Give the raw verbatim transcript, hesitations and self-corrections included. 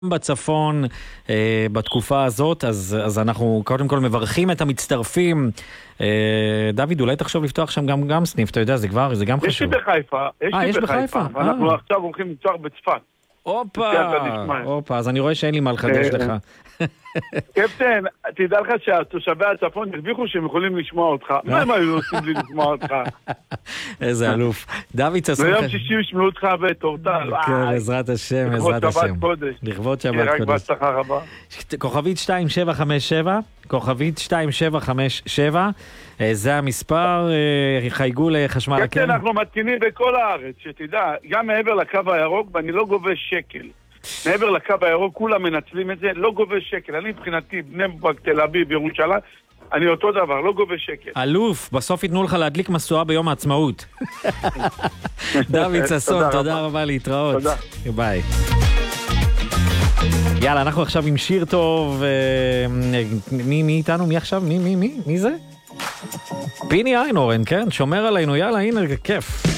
בצפון אה, בתקופה הזאת, אז, אז אנחנו קודם כל מברכים את המצטרפים. אה, דוד, אולי תחשוב לפתוח שם גם, גם סניף, אתה יודע, זה כבר, זה גם יש חשוב. יש לי בחיפה, יש 아, לי יש בחיפה, בחיפה? ואנחנו אה. עכשיו הולכים לפתוח בצפת. אופה, אופה, אז אני רואה שאין לי מה לחדש לך. קפטן, תדע לך שהתושבי הצפון הרוויחו שהם יכולים לשמוע אותך. מה הם היו עושים לי לשמוע אותך? איזה אלוף. דוד צסון. ביום שישי ישמעו אותך וטורטל. כן, בעזרת השם, בעזרת השם. לכבוד שבת קודש. לכבוד שבת רק קודש. בהצלחה רבה. כוכבית שתיים שבע חמש שבע, כוכבית שתיים שבע חמש שבע, זה המספר, חייגו לחשמל הקרן. קפטן, אנחנו מתקינים בכל הארץ, שתדע, גם מעבר לקו הירוק, ואני לא גובה שקל. מעבר לקו הירוק, כולם מנצלים את זה, לא גובה שקל. אני מבחינתי, בני ברק, תל אביב, ירושלים, אני אותו דבר, לא גובה שקל. אלוף, בסוף ייתנו לך להדליק משואה ביום העצמאות. דוד צסון, תודה רבה, להתראות. תודה. ביי. יאללה, אנחנו עכשיו עם שיר טוב. מי, מי איתנו? מי עכשיו? מי, מי, מי? מי זה? פיני איינורן, כן? שומר עלינו, יאללה, הנה, כיף.